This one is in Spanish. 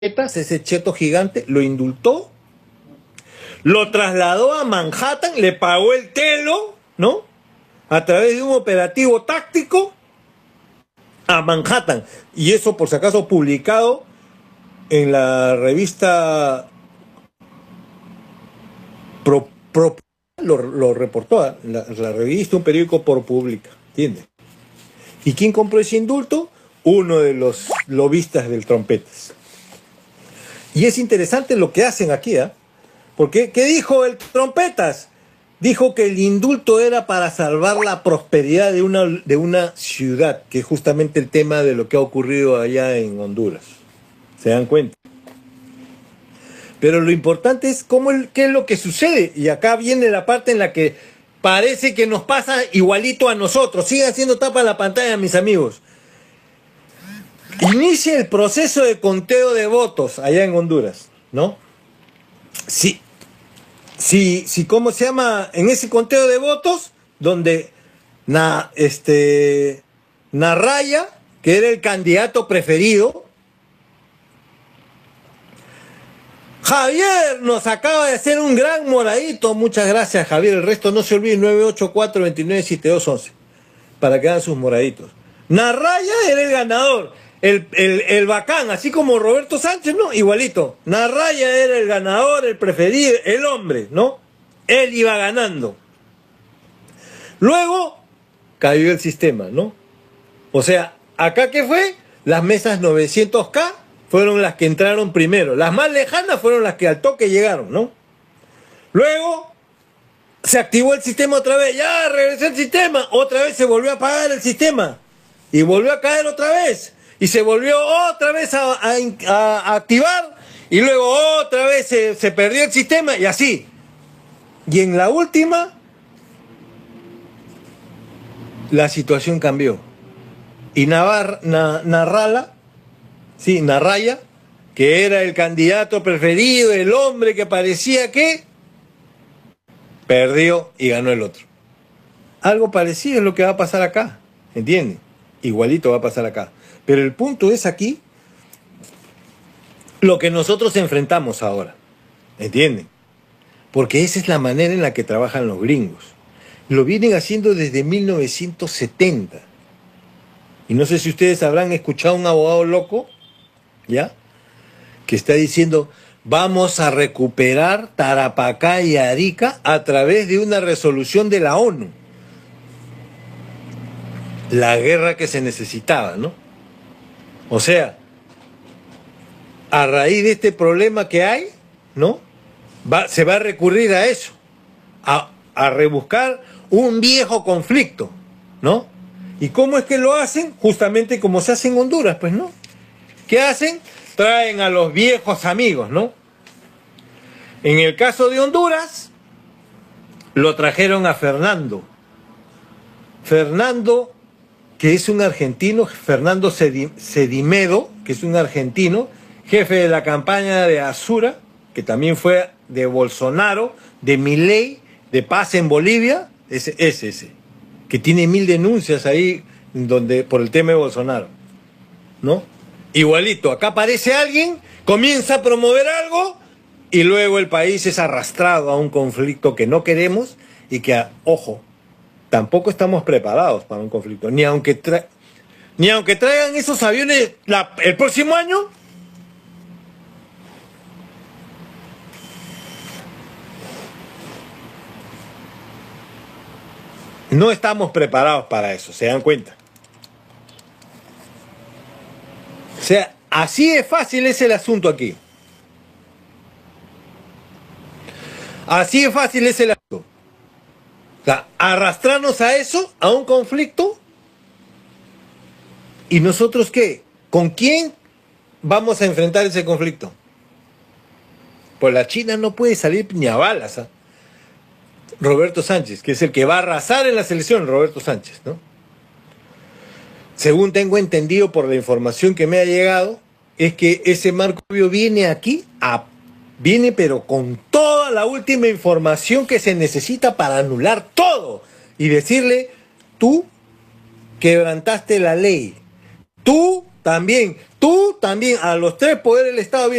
ese cheto gigante, lo indultó, lo trasladó a Manhattan, le pagó el telo, ¿no? A través de un operativo táctico a Manhattan. Y eso, por si acaso, publicado en la revista lo reportó la revista, un periódico por pública, ¿entiendes? ¿Y quién compró ese indulto? Uno de los lobistas del Trompetas. Y es interesante lo que hacen aquí, ¿eh? Porque, ¿qué dijo el Trompetas? Dijo que el indulto era para salvar la prosperidad de una ciudad, que es justamente el tema de lo que ha ocurrido allá en Honduras. ¿Se dan cuenta? Pero lo importante es qué es lo que sucede. Y acá viene la parte en la que parece que nos pasa igualito a nosotros. Sigan haciendo tapa la pantalla, mis amigos. Inicia el proceso de conteo de votos allá en Honduras, ¿no? Sí, ¿cómo se llama? En ese conteo de votos, donde Narraya, que era el candidato preferido, Javier nos acaba de hacer un gran moradito. Muchas gracias, Javier. El resto no se olviden, 984-297211, para que hagan sus moraditos. Narraya era el ganador, el bacán, así como Roberto Sánchez, ¿no? Igualito. Narraya era el ganador, el preferido, el hombre, ¿no? Él iba ganando. Luego cayó el sistema, ¿no? O sea, ¿acá qué fue? Las mesas 900K fueron las que entraron primero. Las más lejanas fueron las que al toque llegaron, ¿no? Luego se activó el sistema otra vez. Ya regresó el sistema. Otra vez se volvió a apagar el sistema. Y volvió a caer otra vez. Y se volvió otra vez a activar. Y luego otra vez se perdió el sistema. Y así. Y en la última, la situación cambió. Y Narraya, que era el candidato preferido, el hombre que parecía que perdió y ganó el otro. Algo parecido es lo que va a pasar acá, ¿entienden? Igualito va a pasar acá. Pero el punto es aquí lo que nosotros enfrentamos ahora, ¿entienden? Porque esa es la manera en la que trabajan los gringos. Lo vienen haciendo desde 1970. Y no sé si ustedes habrán escuchado a un abogado loco, ¿ya? Que está diciendo, vamos a recuperar Tarapacá y Arica a través de una resolución de la ONU. La guerra que se necesitaba, ¿no? O sea, a raíz de este problema que hay, ¿no? Se va a recurrir a eso, a rebuscar un viejo conflicto, ¿no? ¿Y cómo es que lo hacen? Justamente como se hace en Honduras, pues, ¿no? ¿Qué hacen? Traen a los viejos amigos, ¿no? En el caso de Honduras, lo trajeron a Fernando. Fernando, que es un argentino, Fernando Sedimedo, que es un argentino, jefe de la campaña de Azura, que también fue de Bolsonaro, de Milei, de Paz en Bolivia, ese, que tiene 1000 denuncias ahí por el tema de Bolsonaro, ¿no? Igualito, acá aparece alguien, comienza a promover algo y luego el país es arrastrado a un conflicto que no queremos y que, ojo, tampoco estamos preparados para un conflicto, ni aunque traigan esos aviones el próximo año. No estamos preparados para eso, ¿se dan cuenta? O sea, así de fácil es el asunto aquí. Así de fácil es el asunto. O sea, arrastrarnos a eso, a un conflicto. ¿Y nosotros qué? ¿Con quién vamos a enfrentar ese conflicto? Pues la China no puede salir ni a balas, ¿eh? Roberto Sánchez, que es el que va a arrasar en la selección, Roberto Sánchez, ¿no? Según tengo entendido por la información que me ha llegado, es que ese Marco Rubio viene aquí, viene pero con toda la última información que se necesita para anular todo y decirle, tú quebrantaste la ley, tú también, tú también, a los tres poderes del Estado.